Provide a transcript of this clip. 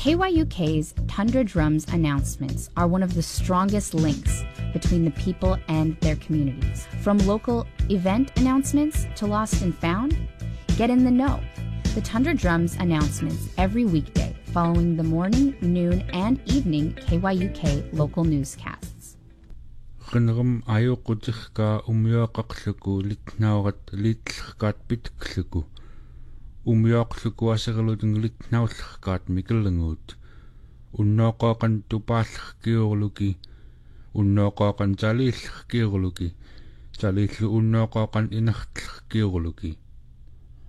KYUK's Tundra Drums announcements are one of the strongest links between the people and their communities. From local event announcements to Lost and Found, get in the know. The Tundra Drums announcements every weekday following the morning, noon, and evening KYUK local newscasts. Qinrum ayuqutiqqa umyuaqaqluku litnaurat liitllerkaat pitkluku umyuaqluku aserlutung litnaullerkaat mikellenguut unnooqoqan tupaallerkiurluki unnooqoqan taliillerkiurluki taliillu unnooqoqan inertlerkiurluki